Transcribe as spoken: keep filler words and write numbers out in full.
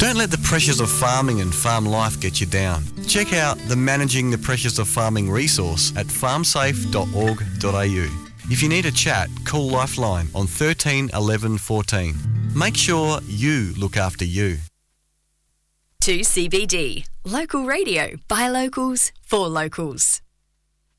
Don't let the pressures of farming and farm life get you down. Check out the Managing the Pressures of Farming resource at farm safe dot org dot a u. If you need a chat, call Lifeline on thirteen eleven fourteen. Make sure you look after you. two C B D. Local radio by locals for locals.